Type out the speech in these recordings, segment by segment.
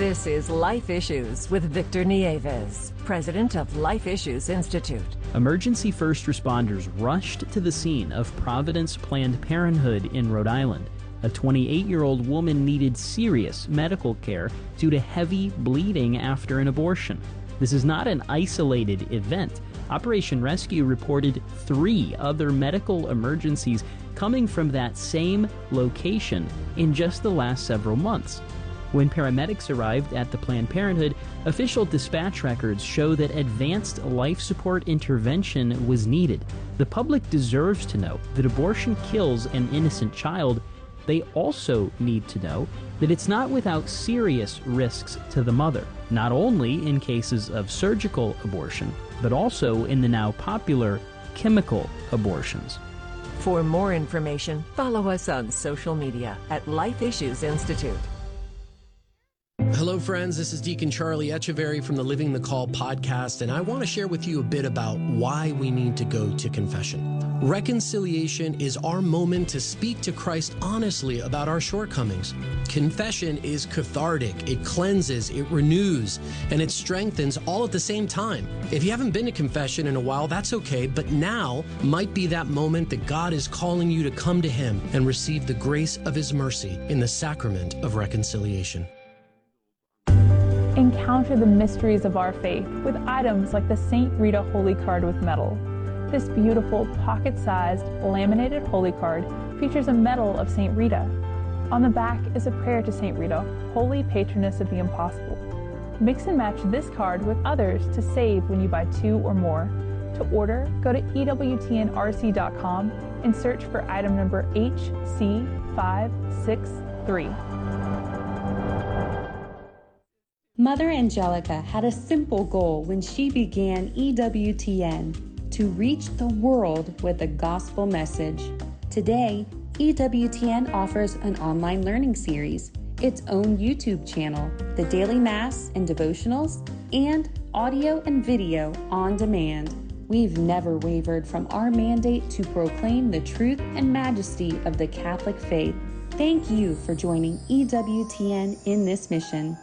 This is Life Issues with Victor Nieves, president of Life Issues Institute. Emergency first responders rushed to the scene of Providence Planned Parenthood in Rhode Island. A 28-year-old woman needed serious medical care due to heavy bleeding after an abortion. This is not an isolated event. Operation Rescue reported 3 other medical emergencies coming from that same location in just the last several months. When paramedics arrived at the Planned Parenthood, official dispatch records show that advanced life support intervention was needed. The public deserves to know that abortion kills an innocent child. They also need to know that it's not without serious risks to the mother, not only in cases of surgical abortion, but also in the now popular chemical abortions. For more information, follow us on social media at Life Issues Institute. Hello, friends. This is Deacon Charlie Echeverry from the Living the Call podcast, and I want to share with you a bit about why we need to go to confession. Reconciliation is our moment to speak to Christ honestly about our shortcomings. Confession is cathartic, it cleanses, it renews, and it strengthens all at the same time. If you haven't been to confession in a while, that's okay, but now might be that moment that God is calling you to come to Him and receive the grace of His mercy in the sacrament of reconciliation. Encounter the mysteries of our faith with items like the St. Rita Holy Card with medal. This beautiful pocket-sized laminated holy card features a medal of St. Rita. On the back is a prayer to St. Rita, holy patroness of the impossible. Mix and match this card with others to save when you buy 2 or more. To order, go to EWTNRC.com and search for item number HC563. Mother Angelica had a simple goal when she began EWTN: to reach the world with the gospel message. Today, EWTN offers an online learning series, its own YouTube channel, the daily mass and devotionals, and audio and video on demand. We've never wavered from our mandate to proclaim the truth and majesty of the Catholic faith. Thank you for joining EWTN in this mission.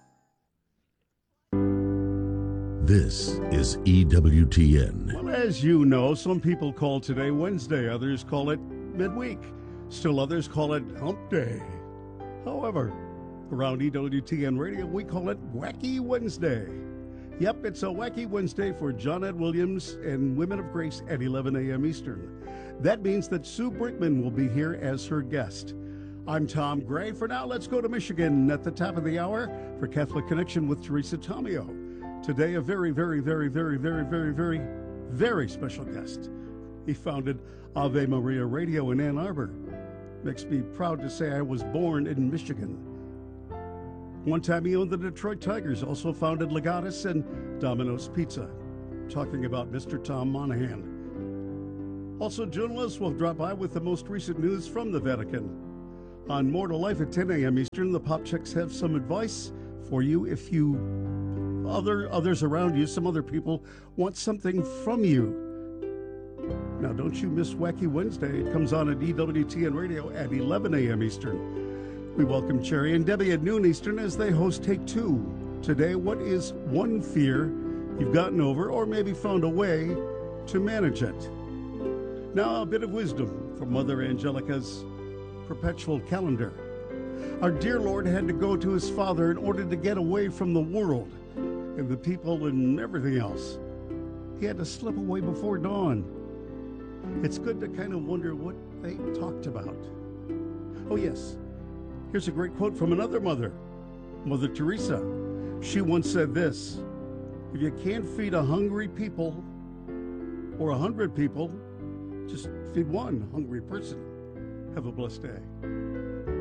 This is EWTN. Well, as you know, some people call today Wednesday, others call it midweek, still others call it hump day. However, around EWTN Radio, we call it Wacky Wednesday. Yep, it's a Wacky Wednesday for John Ed Williams and Women of Grace at 11 a.m. Eastern. That means that Sue Brinkman will be here as her guest. I'm Tom Gray. For now, let's go to Michigan at the top of the hour for Catholic Connection with Teresa Tomeo. Today, a very, very, very, very, very, very, very, very special guest. He founded Ave Maria Radio in Ann Arbor. Makes me proud to say I was born in Michigan. One time he owned the Detroit Tigers, also founded Legatus and Domino's Pizza. Talking about Mr. Tom Monahan. Also, journalists will drop by with the most recent news from the Vatican. On More to Life at 10 a.m. Eastern, the Pop Chicks have some advice for you if you others around you, some other people, want something from you. Now, don't you miss Wacky Wednesday. It comes on at EWTN Radio at 11 a.m. Eastern. We welcome Cherry and Debbie at noon Eastern as they host Take Two. Today, what is one fear you've gotten over or maybe found a way to manage it? Now, a bit of wisdom from Mother Angelica's perpetual calendar. Our dear Lord had to go to his Father in order to get away from the world and the people and everything else. He had to slip away before dawn. It's good to kind of wonder what they talked about. Oh yes, here's a great quote from another mother, Mother Teresa. She once said this: if you can't feed 100 people or 100 people, just feed one hungry person. Have a blessed day.